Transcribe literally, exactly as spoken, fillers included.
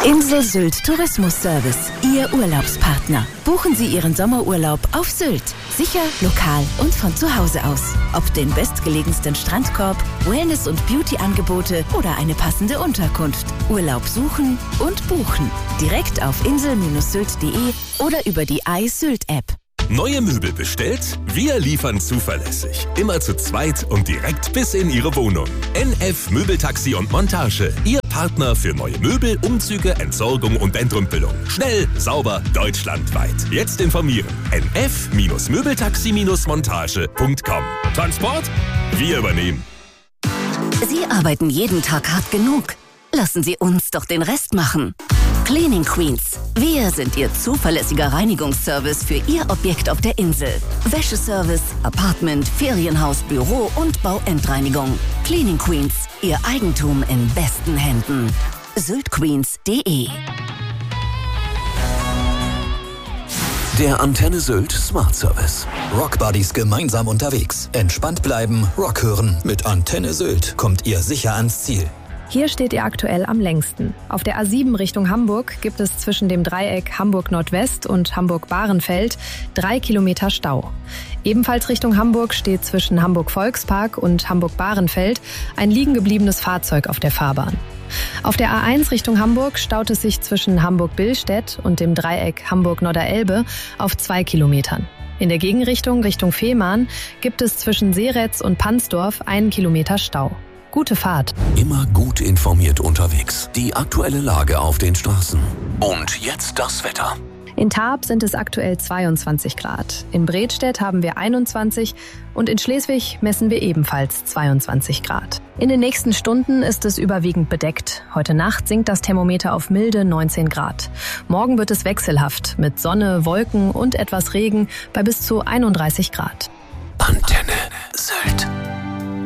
Insel Sylt Tourismus Service, Ihr Urlaubspartner. Buchen Sie Ihren Sommerurlaub auf Sylt. Sicher, lokal und von zu Hause aus. Ob den bestgelegensten Strandkorb, Wellness- und Beauty-Angebote oder eine passende Unterkunft. Urlaub suchen und buchen. Direkt auf insel Sylt punkt de oder über die iSylt-App. Neue Möbel bestellt? Wir liefern zuverlässig. Immer zu zweit und direkt bis in Ihre Wohnung. N F Möbeltaxi und Montage. Ihr Partner für neue Möbel, Umzüge, Entsorgung und Entrümpelung. Schnell, sauber, deutschlandweit. Jetzt informieren. n f Möbeltaxi Montage punkt com. Transport? Wir übernehmen. Sie arbeiten jeden Tag hart genug. Lassen Sie uns doch den Rest machen. Cleaning Queens. Wir sind Ihr zuverlässiger Reinigungsservice für Ihr Objekt auf der Insel. Wäscheservice, Apartment, Ferienhaus, Büro und Bauendreinigung. Cleaning Queens. Ihr Eigentum in besten Händen. syltqueens punkt de. Der Antenne Sylt Smart Service. Rockbuddies gemeinsam unterwegs. Entspannt bleiben, Rock hören. Mit Antenne Sylt kommt ihr sicher ans Ziel. Hier steht ihr aktuell am längsten. Auf der A sieben Richtung Hamburg gibt es zwischen dem Dreieck Hamburg-Nordwest und Hamburg-Bahrenfeld drei Kilometer Stau. Ebenfalls Richtung Hamburg steht zwischen Hamburg-Volkspark und Hamburg-Bahrenfeld ein liegengebliebenes Fahrzeug auf der Fahrbahn. Auf der A eins Richtung Hamburg staut es sich zwischen Hamburg-Billstedt und dem Dreieck Hamburg-Nordderelbe auf zwei Kilometern. In der Gegenrichtung Richtung Fehmarn gibt es zwischen Seretz und Pansdorf einen Kilometer Stau. Gute Fahrt. Immer gut informiert unterwegs. Die aktuelle Lage auf den Straßen. Und jetzt das Wetter. In Taab sind es aktuell zweiundzwanzig Grad. In Bredstedt haben wir einundzwanzig und in Schleswig messen wir ebenfalls zweiundzwanzig Grad. In den nächsten Stunden ist es überwiegend bedeckt. Heute Nacht sinkt das Thermometer auf milde neunzehn Grad. Morgen wird es wechselhaft mit Sonne, Wolken und etwas Regen bei bis zu einunddreißig Grad. Antenne.